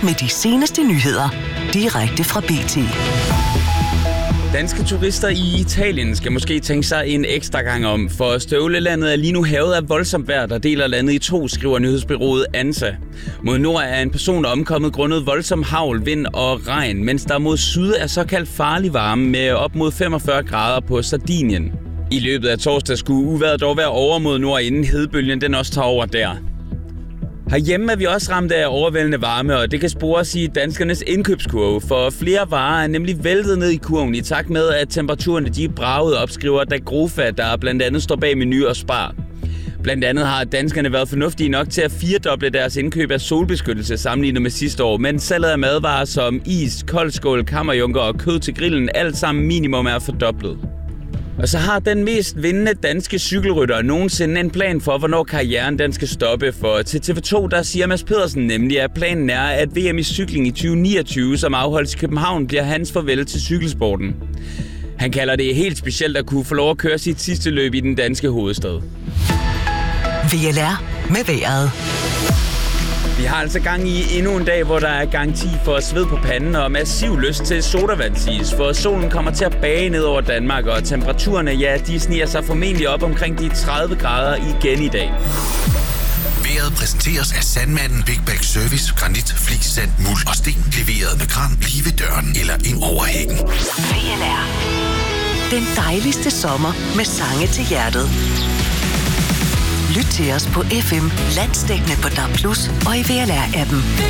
med de seneste nyheder. Direkte fra BT. Danske turister i Italien skal måske tænke sig en ekstra gang om, for støvlelandet er lige nu hærget af voldsomt vejr, der deler landet i to, skriver nyhedsbureauet ANSA. Mod nord er en person omkommet grundet voldsom hagl, vind og regn, mens der mod syd er såkaldt farlig varme med op mod 45 grader på Sardinien. I løbet af torsdag skulle uvejret dog være over mod nord, inden hedebølgen den også tager over der. Herhjemme er vi også ramt af overvældende varme, og det kan spores i danskernes indkøbskurve, for flere varer er nemlig væltet ned i kurven i takt med, at temperaturerne de er braget op, skriver Dagrofa, der blandt andet står bag Meny og Spar. Blandt andet har danskerne været fornuftige nok til at firedoble deres indkøb af solbeskyttelse sammenlignet med sidste år, men salget af madvarer som is, koldskål, kammerjunker og kød til grillen alt sammen minimum er fordoblet. Og så har den mest vindende danske cykelrytter nogensinde en plan for, hvornår karrieren den skal stoppe. For til TV2, der siger Mads Pedersen nemlig, at planen er, at VM i cykling i 2029, som afholdes i København, bliver hans farvel til cykelsporten. Han kalder det helt specielt at kunne få lov at køre sit sidste løb i den danske hovedstad. VLR med vejret. Vi har altså gang i endnu en dag, hvor der er garanti for sved på panden og massiv lyst til sodavandsis, for solen kommer til at bage ned over Danmark, og temperaturerne, ja, de sniger sig formentlig op omkring de 30 grader igen i dag. Vejret præsenteres af Sandmanden Big Bag Service, granit, flis, sand, muld og sten, leveret med kran lige ved døren eller ind over hækken. VLR. Den dejligste sommer med sange til hjertet. Lyt til os på FM, landsdækkende på DAB+ og i VLR-appen.